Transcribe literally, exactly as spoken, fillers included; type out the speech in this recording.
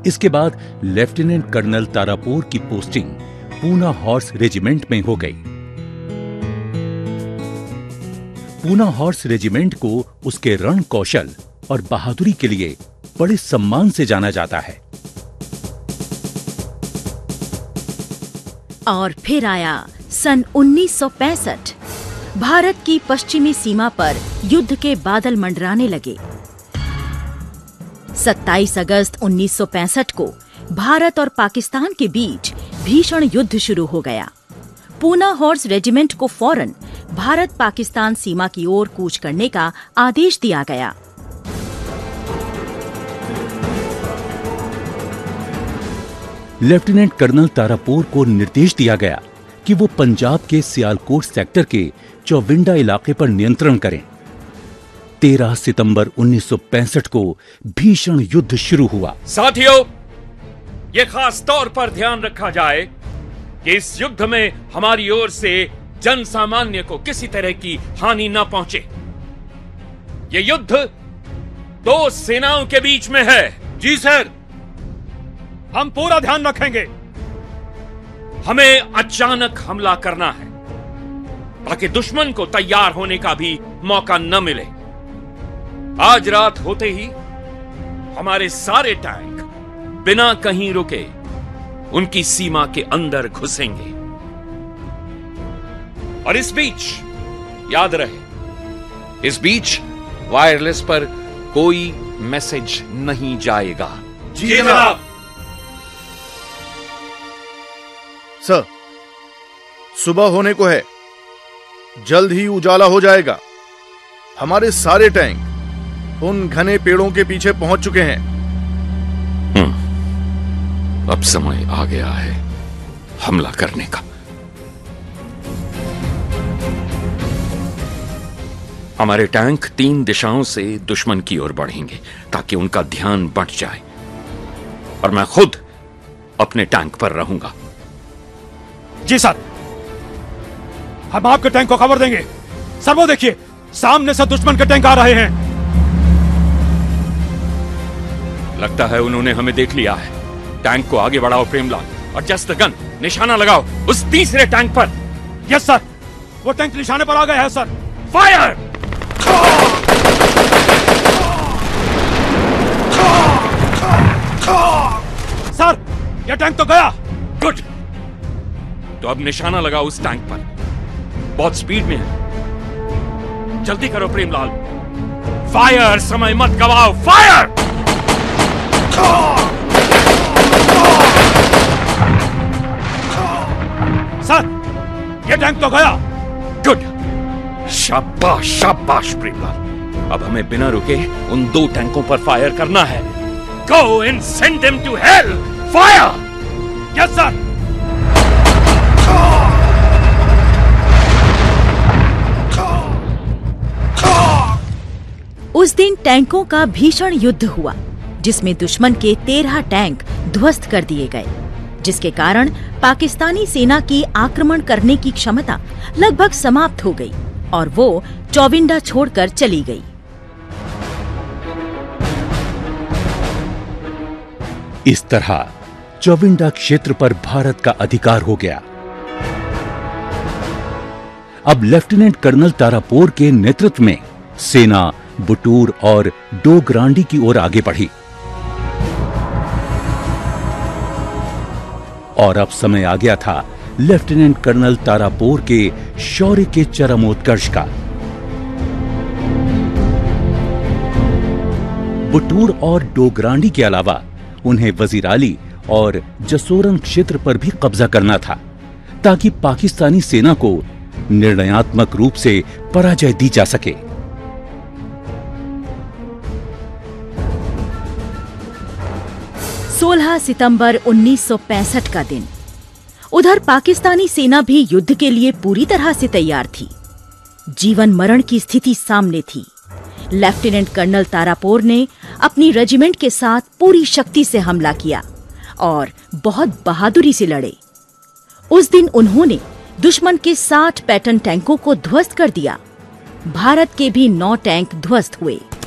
इसके बाद lieutenant colonel Tarapore की पोस्टिंग पूना हॉर्स रेजिमेंट में हो गई। पूना हॉर्स रेजिमेंट को उसके रण कौशल और बहादुरी के लिए बड़े सम्मान से जाना जाता है। और फिर आया सन उन्नीस सौ पैंसठ। भारत की पश्चिमी सीमा पर युद्ध के बादल मंडराने लगे। सत्ताईस अगस्त उन्नीस सौ पैंसठ को भारत और पाकिस्तान के बीच भीषण युद्ध शुरू हो गया। पूना हॉर्स रेजिमेंट को फौरन भारत पाकिस्तान सीमा की ओर कूच करने का आदेश दिया गया। लेफ्टिनेंट कर्नल तारापोर को निर्देश दिया गया कि वो पंजाब के सियालकोट सेक्टर के चौविंडा इलाके पर नियंत्रण करें। तेरह सितंबर उन्नीस सौ पैंसठ को भीषण युद्ध शुरू हुआ। साथियों, ये खास तौर पर ध्यान रखा जाए कि इस युद्ध में हमारी ओर से जन सामान्य को किसी तरह की हानि न पहुंचे। ये युद्ध दो सेनाओं के बीच में है। जी सर, हम पूरा ध्यान रखेंगे। हमें अचानक हमला करना है ताकि दुश्मन को तैयार होने का भी मौका न मिले। आज रात होते ही हमारे सारे टैंक बिना कहीं रुके उनकी सीमा के अंदर घुसेंगे। और इस बीच याद रहे, इस बीच वायरलेस पर कोई मैसेज नहीं जाएगा। जी जनाब। सर, सुबह होने को है, जल्द ही उजाला हो जाएगा। हमारे सारे टैंक उन घने पेड़ों के पीछे पहुंच चुके हैं। हम्म, अब समय आ गया है हमला करने का। हमारे टैंक तीन दिशाओं से दुश्मन की ओर बढ़ेंगे ताकि उनका ध्यान बंट जाए, और मैं खुद अपने टैंक पर रहूंगा। जी सर, हम आपके टैंक को खबर देंगे। सर, वो देखिए, सामने से दुश्मन के टैंक आ रहे हैं। लगता है उन्होंने हमें देख लिया है। टैंक को आगे बढ़ाओ प्रेमलाल, और जस्ट द गन, निशाना लगाओ उस तीसरे टैंक पर। यस सर, वो टैंक निशाने पर आ गया है सर। फायर! सर, ये टैंक तो गया। गुड, तो अब निशाना लगाओ उस टैंक पर। बहुत स्पीड में है, जल्दी करो प्रेमलाल। फायर! समय मत गवाओ। फायर! सर, ये टैंक तो गया। गुड, शाबाश शाबाश प्रेमलाल। अब हमें बिना रुके उन दो टैंकों पर फायर करना है। Go and send them to hell. Fire! Yes sir. उस दिन टैंकों का भीषण युद्ध हुआ, जिसमें दुश्मन के तेरह टैंक ध्वस्त कर दिए गए, जिसके कारण पाकिस्तानी सेना की आक्रमण करने की क्षमता लगभग समाप्त हो गई और वो चौविंडा छोड़कर चली गई। इस तरह चौविंडा क्षेत्र पर भारत का अधिकार हो गया। अब लेफ्टिनेंट कर्नल तारापोर के नेतृत्व में सेना बुटूर और डोगरांडी की ओर आगे बढ़ी, और अब समय आ गया था लेफ्टिनेंट कर्नल तारापोर के शौर्य के चरमोत्कर्ष का। बुटूर और डोगरांडी के अलावा उन्हें वजीराली और जसोरन क्षेत्र पर भी कब्जा करना था, ताकि पाकिस्तानी सेना को निर्णयात्मक रूप से पराजय दी जा सके। सोलह सितंबर उन्नीस सौ पैंसठ का दिन। उधर पाकिस्तानी सेना भी युद्ध के लिए पूरी तरह से तैयार थी। जीवन मरण की स्थिति सामने थी। लेफ्टिनेंट कर्नल तारापोर ने अपनी रेजिमेंट के साथ पूरी शक्ति से हमला किया और बहुत बहादुरी से लड़े। उस दिन उन्होंने दुश्मन के साठ पैटर्न टैंकों को ध्वस्त कर दिया। भारत के भी नौ टैंक ध्वस्त हुए।